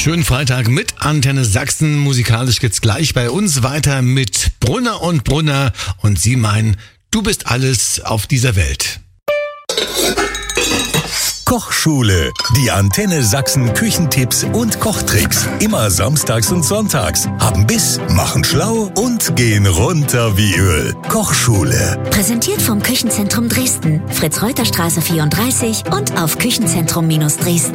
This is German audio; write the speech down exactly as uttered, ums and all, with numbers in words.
Schönen Freitag mit Antenne Sachsen. Musikalisch geht's gleich bei uns weiter mit Brunner und Brunner. Und sie meinen, du bist alles auf dieser Welt. Kochschule. Die Antenne Sachsen Küchentipps und Kochtricks. Immer samstags und sonntags. Haben Biss, machen schlau und gehen runter wie Öl. Kochschule. Präsentiert vom Küchenzentrum Dresden. Fritz-Reuter-Straße vierunddreißig und auf küchenzentrum Dresden.